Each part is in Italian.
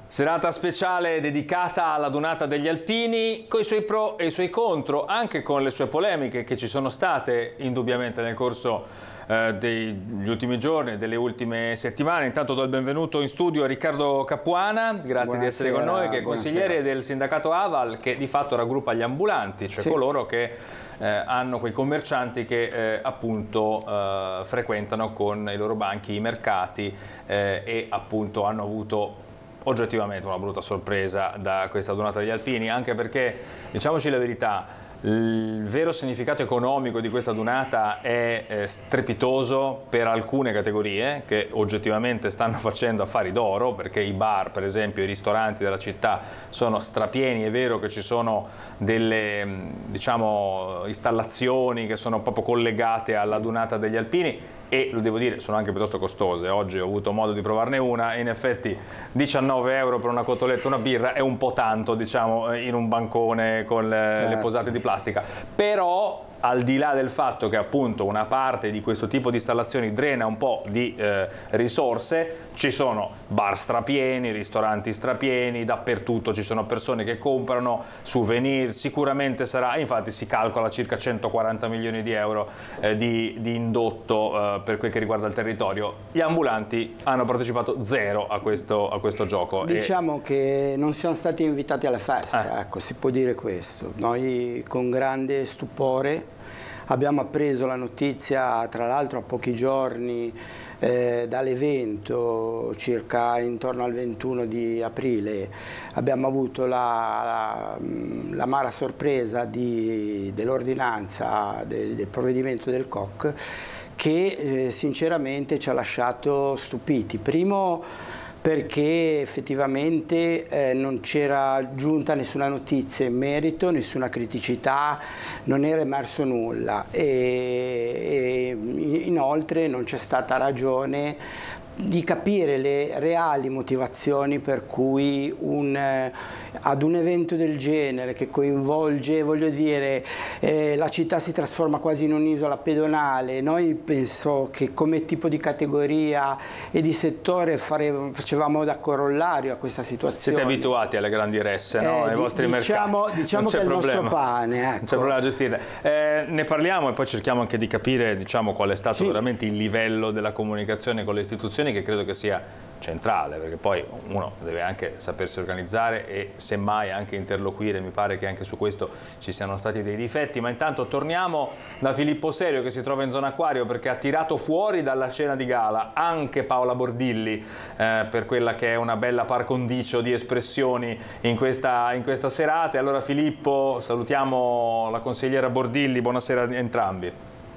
Serata speciale dedicata alla Dunata degli Alpini, con i suoi pro e i suoi contro, anche con le sue polemiche che ci sono state indubbiamente nel corso degli ultimi giorni, delle ultime settimane. Intanto do il benvenuto in studio a Riccardo Capuana, grazie Buonasera, di essere con noi, che è consigliere del sindacato Aval, che di fatto raggruppa gli ambulanti, cioè coloro che hanno quei commercianti che appunto frequentano con i loro banchi i mercati e appunto hanno avuto oggettivamente una brutta sorpresa da questa Dunata degli Alpini, anche perché, diciamoci la verità, il vero significato economico di questa Dunata è strepitoso per alcune categorie che oggettivamente stanno facendo affari d'oro, perché i bar, per esempio, i ristoranti della città sono strapieni. È vero che ci sono delle, diciamo, installazioni che sono proprio collegate alla Dunata degli Alpini, e lo devo dire, sono anche piuttosto costose. Oggi ho avuto modo di provarne una e in effetti 19 euro per una cotoletta, una birra è un po' tanto, diciamo, in un bancone con le posate di plastica. Però al di là del fatto che appunto una parte di questo tipo di installazioni drena un po' di risorse, ci sono bar strapieni, ristoranti strapieni, dappertutto ci sono persone che comprano souvenir, sicuramente sarà, infatti si calcola circa 140 milioni di euro di indotto per quel che riguarda il territorio. Gli ambulanti hanno partecipato zero a questo gioco. Diciamo che non siamo stati invitati alla festa, ecco, si può dire questo. Noi con grande stupore abbiamo appreso la notizia, tra l'altro a pochi giorni dall'evento, circa intorno al 21 di aprile, abbiamo avuto l'amara sorpresa dell'ordinanza, del provvedimento del COC, che sinceramente ci ha lasciato stupiti. Primo, perché effettivamente non c'era giunta nessuna notizia in merito, nessuna criticità, non era emerso nulla e inoltre non c'è stata ragione di capire le reali motivazioni per cui ad un evento del genere che coinvolge, voglio dire, la città si trasforma quasi in un'isola pedonale. Noi penso che come tipo di categoria e di settore facevamo da corollario a questa situazione. Siete abituati alle grandi resse, no? Ai vostri mercati. Diciamo che è il nostro pane. Ecco. Non c'è problema a gestire. Ne parliamo e poi cerchiamo anche di capire, diciamo, qual è stato veramente il livello della comunicazione con le istituzioni, che credo che sia centrale, perché poi uno deve anche sapersi organizzare e semmai anche interloquire. Mi pare che anche su questo ci siano stati dei difetti, ma intanto torniamo da Filippo Serio, che si trova in zona acquario perché ha tirato fuori dalla scena di gala anche Paola Bordilli per quella che è una bella par condicio di espressioni in questa serata. E allora Filippo, salutiamo la consigliera Bordilli, buonasera a entrambi.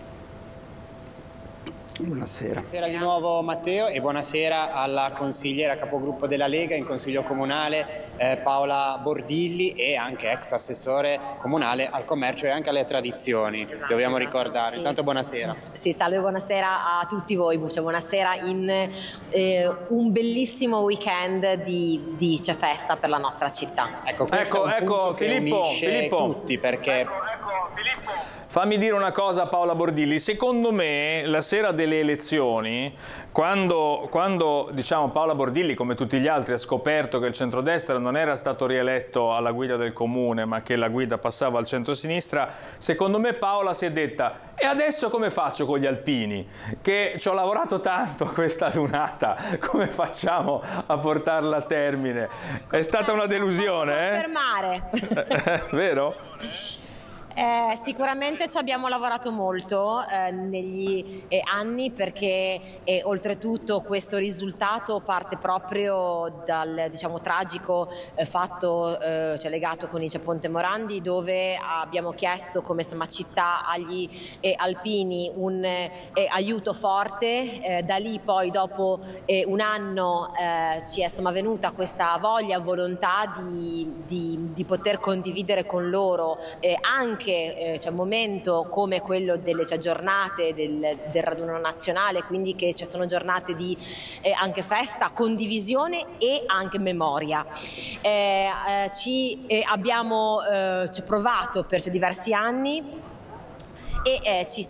Buonasera. Buonasera di nuovo Matteo e buonasera alla consigliera capogruppo della Lega in Consiglio Comunale Paola Bordilli, e anche ex assessore comunale al commercio e anche alle tradizioni, dobbiamo ricordare. Intanto buonasera. Sì, salve, buonasera a tutti voi, buonasera in un bellissimo weekend di C'è Festa per la nostra città. Ecco, questo è un punto che unisce tutti, perché... Fammi dire una cosa, Paola Bordilli, secondo me la sera delle elezioni, quando diciamo, Paola Bordilli, come tutti gli altri, ha scoperto che il centrodestra non era stato rieletto alla guida del comune, ma che la guida passava al centrosinistra, secondo me Paola si è detta: e adesso come faccio con gli alpini? Che ci ho lavorato tanto a questa Dunata, come facciamo a portarla a termine? È stata una delusione, Confermare. Vero? Sicuramente ci abbiamo lavorato molto negli anni, perché oltretutto questo risultato parte proprio dal, diciamo, tragico fatto legato con il Ponte Morandi, dove abbiamo chiesto come Sama Città agli alpini un aiuto forte. Da lì poi dopo un anno ci è venuta questa volontà di poter condividere con loro anche un momento come quello delle giornate del raduno nazionale, quindi che ci sono giornate di anche festa, condivisione e anche memoria. Abbiamo provato per diversi anni e ci